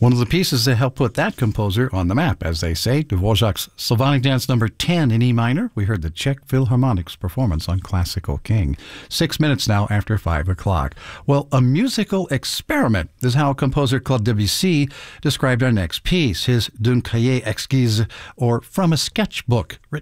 One of the pieces that helped put that composer on the map, as they say, Dvorak's Sylphonic Dance Number 10 in E minor. We heard the Czech Philharmonic's performance on Classical King. 6 minutes now after 5 o'clock. Well, a musical experiment is how composer Claude Debussy described our next piece, his D'un cahier exquise, or From a Sketchbook,